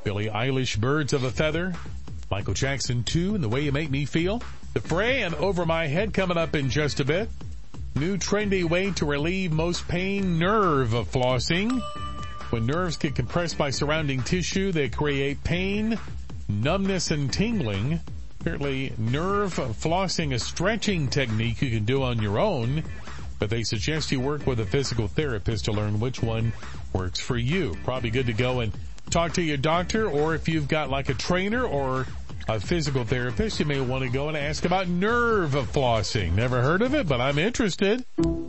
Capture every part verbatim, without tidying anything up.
Billie Eilish, Birds of a Feather. Michael Jackson two, and The Way You Make Me Feel. The Fray and Over My Head coming up in just a bit. New trendy way to relieve most pain, nerve flossing. When nerves get compressed by surrounding tissue, they create pain, numbness, and tingling. Apparently, nerve flossing, a stretching technique you can do on your own, but they suggest you work with a physical therapist to learn which one works for you. Probably good to go and talk to your doctor, or if you've got like a trainer or a physical therapist, you may want to go and ask about nerve flossing. Never heard of it, but I'm interested.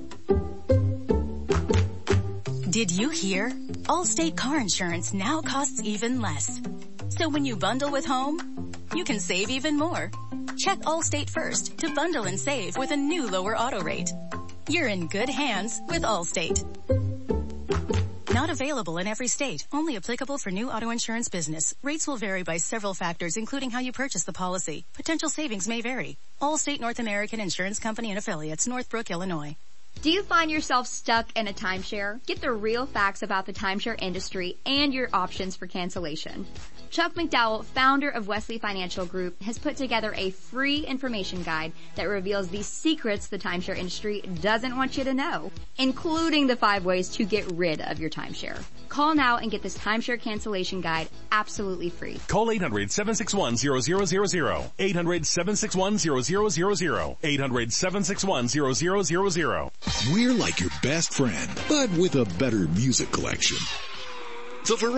Did you hear? Allstate car insurance now costs even less. So when you bundle with home, you can save even more. Check Allstate first to bundle and save with a new lower auto rate. You're in good hands with Allstate. Not available in every state. Only applicable for new auto insurance business. Rates will vary by several factors, including how you purchase the policy. Potential savings may vary. Allstate North American Insurance Company and Affiliates, Northbrook, Illinois. Do you find yourself stuck in a timeshare? Get the real facts about the timeshare industry and your options for cancellation. Chuck McDowell, founder of Wesley Financial Group, has put together a free information guide that reveals the secrets the timeshare industry doesn't want you to know, including the five ways to get rid of your timeshare. Call now and get this timeshare cancellation guide absolutely free. Call eight hundred, seven six one, zero zero zero zero. eight hundred, seven six one, zero zero zero zero. eight hundred, seven six one, zero zero zero zero. We're like your best friend, but with a better music collection. The Variety